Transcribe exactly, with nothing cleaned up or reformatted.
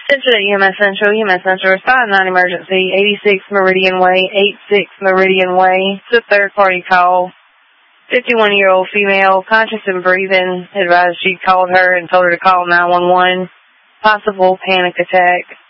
Central E M S Central, E M S Central, respond non-emergency, eighty-six Meridian Way, eighty-six Meridian Way. It's a third-party call. fifty-one-year-old female, conscious and breathing, advised she called her and told her to call nine one one. Possible panic attack.